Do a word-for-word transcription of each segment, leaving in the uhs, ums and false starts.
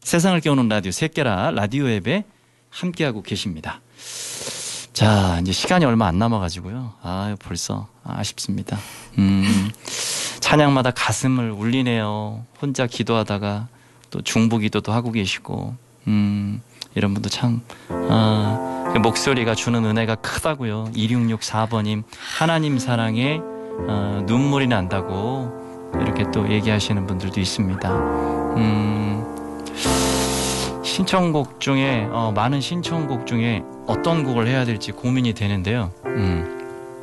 세상을 깨우는 라디오 새깨라 라디오 앱에 함께하고 계십니다. 자, 이제 시간이 얼마 안 남아가지고요. 아, 벌써 아쉽습니다. 음, 찬양마다 가슴을 울리네요. 혼자 기도하다가 또 중보기도도 하고 계시고, 음, 이런 분도 참 아, 목소리가 주는 은혜가 크다고요. 이육육사 번님 하나님 사랑에 어, 눈물이 난다고 이렇게 또 얘기하시는 분들도 있습니다. 음, 신청곡 중에 어, 많은 신청곡 중에 어떤 곡을 해야 될지 고민이 되는데요. 음,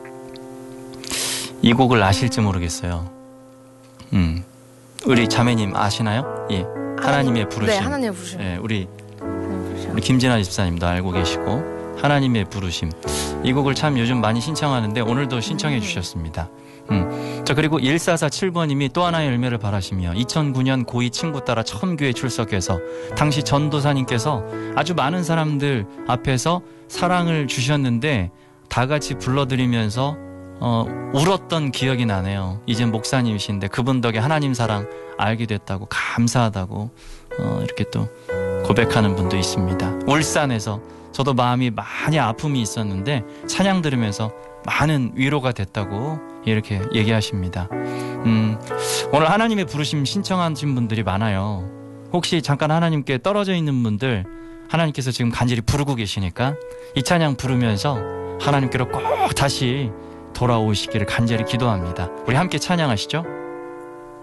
이 곡을 아실지 모르겠어요. 음, 우리 자매님 아시나요? 예, 하나님의 부르심. 네, 하나님의 부르심. 예, 우리 우리 김진아 집사님도 알고 계시고 하나님의 부르심. 이 곡을 참 요즘 많이 신청하는데 오늘도 신청해 음. 주셨습니다. 음. 자, 그리고 일사사칠 번님이 또 하나의 열매를 바라시며 이천구 년 고이 친구 따라 처음 교회 출석해서 당시 전도사님께서 아주 많은 사람들 앞에서 사랑을 주셨는데 다 같이 불러드리면서 어, 울었던 기억이 나네요. 이젠 목사님이신데 그분 덕에 하나님 사랑 알게 됐다고 감사하다고 어, 이렇게 또 고백하는 분도 있습니다. 울산에서 저도 마음이 많이 아픔이 있었는데 찬양 들으면서 많은 위로가 됐다고 이렇게 얘기하십니다. 음, 오늘 하나님의 부르심 신청하신 분들이 많아요. 혹시 잠깐 하나님께 떨어져 있는 분들 하나님께서 지금 간절히 부르고 계시니까 이 찬양 부르면서 하나님께로 꼭 다시 돌아오시기를 간절히 기도합니다. 우리 함께 찬양하시죠.